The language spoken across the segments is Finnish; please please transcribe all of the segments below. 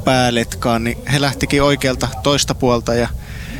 pääletkaan, niin he lähtikin oikealta toista puolta ja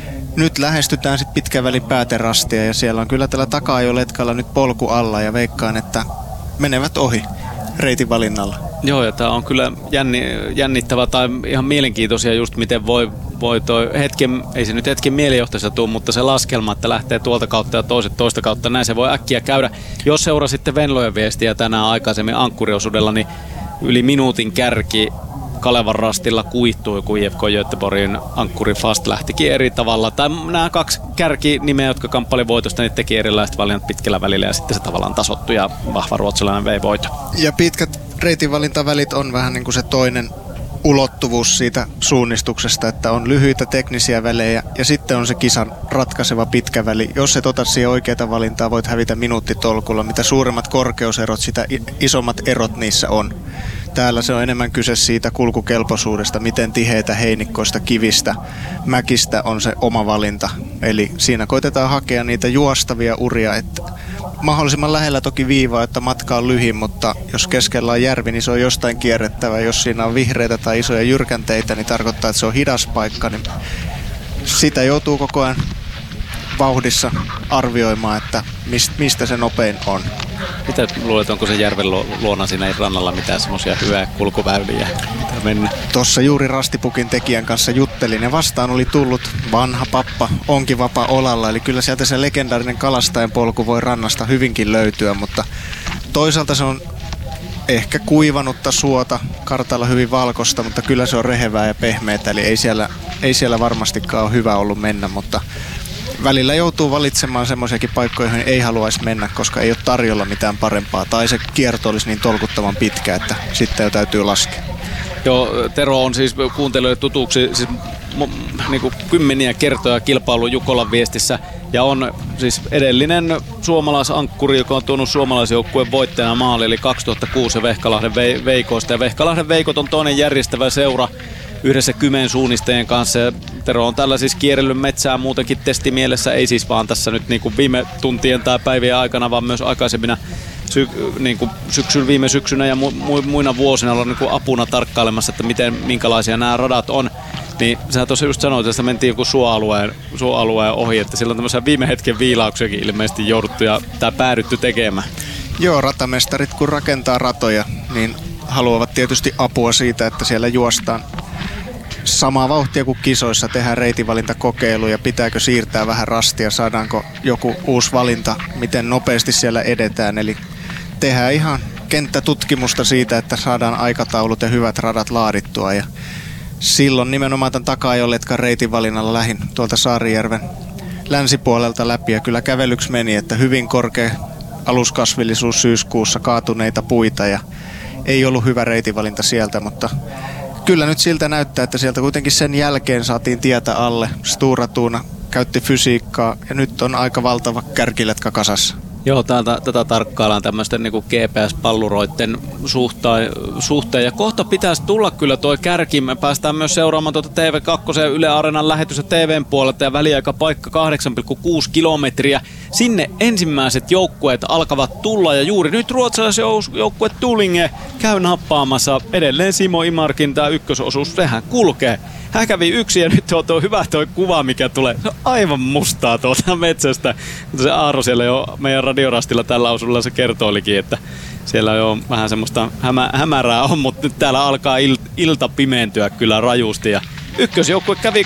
nyt lähestytään sitten pitkän välin pääterastia ja siellä on kyllä tällä taka-ajoletkalla nyt polku alla ja veikkaan, että menevät ohi reitin valinnalla. Joo, ja tämä on kyllä jännittävä tai ihan mielenkiintoisia just miten voi toi hetken, ei se nyt hetken mielijohtaisesti tule, mutta se laskelma, että lähtee tuolta kautta ja toiset toista kautta, näin se voi äkkiä käydä. Jos seurasitte Venlojen viestiä tänään aikaisemmin ankkuriosuudella, niin yli minuutin kärki Kalevan rastilla kuihtui, kun IFK Göteborgin ankkuri Fast lähtikin eri tavalla. Tai nämä kaksi kärkinimeä, jotka kamppaili voitosta, niin teki erilaiset valinnat pitkällä välillä ja sitten se tavallaan tasottui ja vahva ruotsalainen vei voito. Ja pitkät reitinvalintavälit on vähän niin kuin se toinen ulottuvuus siitä suunnistuksesta, että on lyhyitä teknisiä välejä ja sitten on se kisan ratkaiseva pitkä väli. Jos et ota siihen oikeaa valintaa, voit hävitä minuuttitolkulla. Mitä suuremmat korkeuserot, sitä isommat erot niissä on. Täällä se on enemmän kyse siitä kulkukelpoisuudesta, miten tiheitä heinikkoista, kivistä, mäkistä on se oma valinta. Eli siinä koitetaan hakea niitä juostavia uria, että mahdollisimman lähellä toki viivaa, että matka on lyhin, mutta jos keskellä on järvi, niin se on jostain kierrettävä. Jos siinä on vihreitä tai isoja jyrkänteitä, niin tarkoittaa, että se on hidas paikka. Niin sitä joutuu koko ajan vauhdissa arvioimaan, että mistä se nopein on. Mitä luulet, onko se järven luona siinä rannalla mitään semmoisia hyviä kulkuväyliä? Tuossa juuri Rastipukin tekijän kanssa juttelin ja vastaan oli tullut vanha pappa Onkivapa Olalla. Eli kyllä sieltä se legendaarinen kalastajan polku voi rannasta hyvinkin löytyä, mutta toisaalta se on ehkä kuivanutta suota, kartalla hyvin valkoista, mutta kyllä se on rehevää ja pehmeää. Eli ei siellä varmastikaan ole hyvä ollut mennä, mutta välillä joutuu valitsemaan semmoisiakin paikkoja, joihin ei haluaisi mennä, koska ei ole tarjolla mitään parempaa. Tai se kierto olisi niin tolkuttavan pitkä, että sitten jo täytyy laskea. Joo, Tero on siis kuuntelijoille tutuksi siis, niin kuin kymmeniä kertoja kilpailu Jukolan viestissä. Ja on siis edellinen suomalaisankkuri, joka on tuonut suomalaisjoukkueen voittajana maali, eli 2006 Vehkalahden Veikoista. Ja Vehkalahden Veikot on toinen järjestävä seura yhdessä Kymen suunnistajien kanssa. Ja Tero on tällä siis kierrellyt metsää muutenkin testimielessä, ei siis vaan tässä nyt niin kuin viime tuntien tai päivien aikana, vaan myös aikaisemmina niin kuin viime syksynä ja muina vuosina olla niin kuin apuna tarkkailemassa, että minkälaisia nämä radat on. Niin sä tuossa just sanoit, että mentiin joku suoalueen ohi, että silloin tämmöisiä viime hetken viilauksiakin ilmeisesti jouduttu tai päädytty tekemään. Joo, ratamestarit kun rakentaa ratoja, niin haluavat tietysti apua siitä, että siellä juostaan samaa vauhtia kuin kisoissa, tehdään reitinvalintakokeilu ja pitääkö siirtää vähän rastia, saadaanko joku uusi valinta, miten nopeasti siellä edetään. Eli tehdään ihan kenttätutkimusta siitä, että saadaan aikataulut ja hyvät radat laadittua. Ja silloin nimenomaan tämän taka-ajoletkan reitinvalinnalla lähin tuolta Saarijärven länsipuolelta läpi ja kyllä kävelyksi meni, että hyvin korkea aluskasvillisuus syyskuussa, kaatuneita puita ja ei ollut hyvä reitinvalinta sieltä, mutta kyllä nyt siltä näyttää, että sieltä kuitenkin sen jälkeen saatiin tietä alle. Stura Tuuna käytti fysiikkaa ja nyt on aika valtava kärkiletka kasassa. Joo, tätä tarkkaillaan tämmöisten niin kuin GPS-palluroiden suhteen. Ja kohta pitäisi tulla kyllä toi kärki. Me päästään myös seuraamaan tuota TV2 Yle Areenan lähetystä TVn puolelta ja väliaikapaikka 8,6 kilometriä. Sinne ensimmäiset joukkueet alkavat tulla ja juuri nyt ruotsalaisjoukkue Tulinge käy nappaamassa edelleen Simo Imarkin tämä ykkösosuus. Sehän kulkee. Hän kävi yksin ja nyt on hyvä toi kuva, mikä tulee. Se on aivan mustaa tuolta metsästä. Mutta se Aaro siellä jo meidän radiorastilla tällä osuudella se kertoilikin, että siellä jo vähän semmoista hämärää on, mutta nyt täällä alkaa ilta pimentyä kyllä rajusti. Ja ykkösjoukkue kävi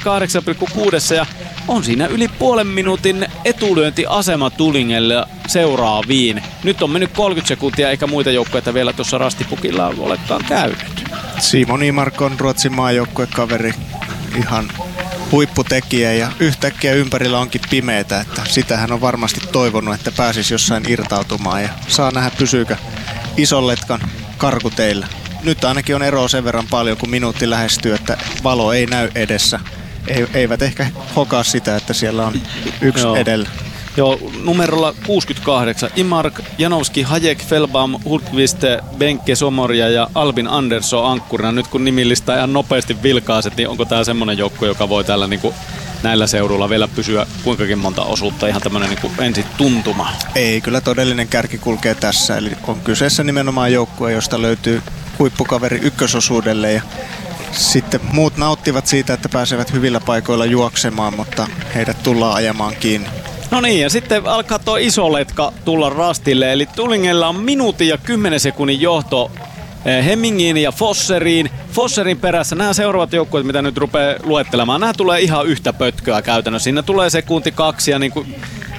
8,6 ja on siinä yli puolen minuutin etulyöntiasema Tulingelle seuraaviin. Nyt on mennyt 30 sekuntia eikä muita joukkueita vielä tuossa Rastipukilla olekaan käynyt. Simon Imark on Ruotsin maajoukkuekaveri, ihan huipputekijä ja yhtäkkiä ympärillä onkin pimeätä, että sitä hän on varmasti toivonut, että pääsisi jossain irtautumaan ja saa nähdä pysyykö ison letkan karkuteillä. Nyt ainakin on eroa sen verran paljon, kun minuutti lähestyy, että valo ei näy edessä. Eivät ehkä hokaa sitä, että siellä on yksi edellä. Joo, numerolla 68. Imark, Janowski, Hajek, Felbaum, Hultqvist, Benke, Somoria ja Albin Andersson ankkurina. Nyt kun nimilistä ihan nopeasti vilkaiset, niin onko tämä semmoinen joukko, joka voi tällä näillä seudulla vielä pysyä kuinkakin monta osuutta? Ihan tämmöinen ensi tuntuma. Ei, kyllä todellinen kärki kulkee tässä. Eli on kyseessä nimenomaan joukkue, josta löytyy huippukaveri ykkösosuudelle. Ja Sitten muut nauttivat siitä, että pääsevät hyvillä paikoilla juoksemaan, mutta heidät tullaan ajamaan kiinni. No niin, ja sitten alkaa tuo iso letka tulla rastille, eli Tullingella on minuutin ja 10 sekunnin johto Hemmingiin ja Fosseriin. Fosserin perässä nämä seuraavat joukkueet, mitä nyt rupeaa luettelemaan, nämä tulee ihan yhtä pötköä käytännössä. Siinä tulee sekunti 2 ja niin kuin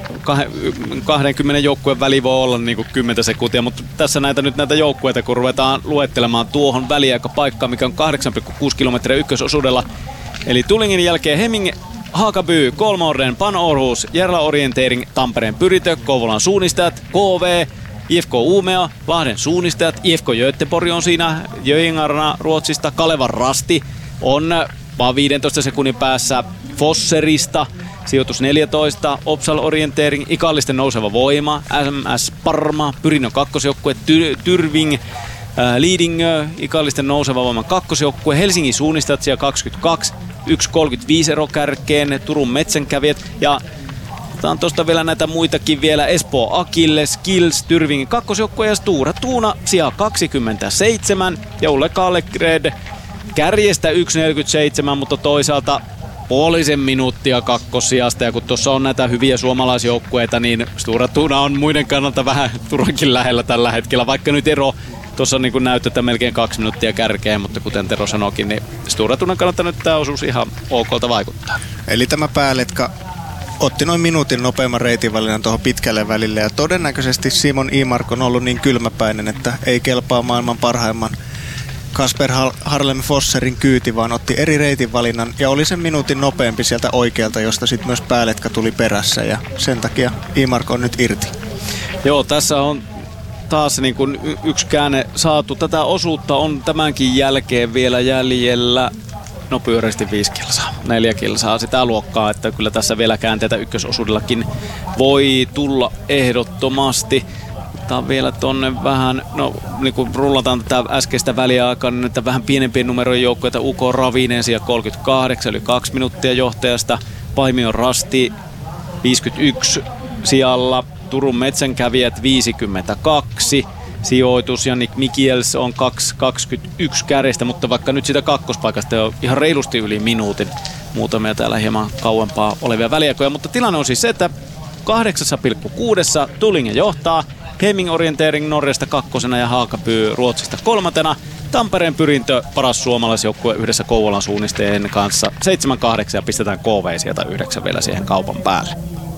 20 joukkueen väli voi olla niin kuin 10 sekuntia, mutta tässä näitä joukkueita, kun ruvetaan luettelemaan tuohon väliaikapaikkaan, mikä on 8,6 kilometriä ykkösosuudella. Eli Tullingin jälkeen Hemming, Hakaby, Kolmorden, Pan Århus, Järla Orientering, Tampereen Pyritö, Kouvolan suunnistajat, KV, IFK Uumea, Lahden suunnistajat, IFK Göteborg on siinä, Jöingarna Ruotsista, Kalevan Rasti on vaan 15 sekunnin päässä Fosserista, sijoitus 14, Opsal Orientering, Ikallisten nouseva voima, SMS Parma, Pyrinnön kakkosjoukkue, Tyrving, Lidingö, Ikallisten nouseva voiman kakkosjoukkue, Helsingin suunnistajat siellä 22, 1.35 ero kärkeen, Turun metsänkävijät ja otetaan tuosta vielä näitä muitakin vielä, Espoo Akilles, Skills, Tyrvingin kakkosjoukkue ja Stura Tuuna sija 27 ja Ulle Kallegred kärjestä 1.47, mutta toisaalta puolisen minuuttia kakkosijasta ja kun tuossa on näitä hyviä suomalaisjoukkueita, niin Stura Tuuna on muiden kannalta vähän Turunkin lähellä tällä hetkellä, vaikka nyt ero tuossa niin kuin näyttää melkein 2 minuuttia kärkeen, mutta kuten Tero sanoikin, niin Stura Tuunan kannalta nyt tämä osuus ihan okolta vaikuttaa. Eli tämä pääletka otti noin minuutin nopeamman reitinvalinnan tuohon pitkälle välille ja todennäköisesti Simon Imark on ollut niin kylmäpäinen, että ei kelpaa maailman parhaimman Kasper Harlem Fosserin kyyti, vaan otti eri reitinvalinnan ja oli sen minuutin nopeampi sieltä oikealta, josta sitten myös pääletka tuli perässä ja sen takia Imark on nyt irti. Joo, tässä on taas niin kuin yksi käänne saatu. Tätä osuutta on tämänkin jälkeen vielä jäljellä pyöreästi 5 kilsaa, 4 kilsaa sitä luokkaa, että kyllä tässä vielä käänteitä ykkösosuudellakin voi tulla ehdottomasti. Otetaan vielä tonne vähän, niin kun rullataan tätä äskeistä väliaikaa, niin näitä vähän pienempien numerojen joukkoita, UK Ravinen siellä 38, eli 2 minuuttia johtajasta, Paimion Rasti 51 sijalla, Turun metsänkävijät 52 sijoitus ja Nick Mikiels on 2.21 kärjestä, mutta vaikka nyt sitä kakkospaikasta on ihan reilusti yli minuutin, muutamia täällä hieman kauempaa olevia väliaikoja, mutta tilanne on siis se, että 8,6 Tullingen johtaa, Hemming Orientering Norjasta 2 ja Hakaby Ruotsista 3. Tampereen Pyrintö paras suomalaisjoukkue yhdessä Kouvolan suunnistajien kanssa 7-8 ja pistetään KV sieltä 9 vielä siihen kaupan päälle.